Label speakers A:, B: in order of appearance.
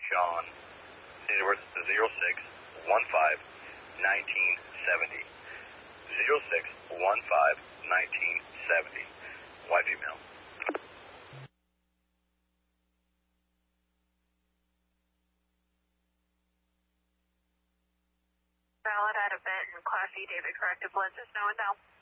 A: John. Date of birth 06-15-1970. 06-15-1970. White female.
B: Valid out of Benton, Class E, David, corrective, Bliss, no one now.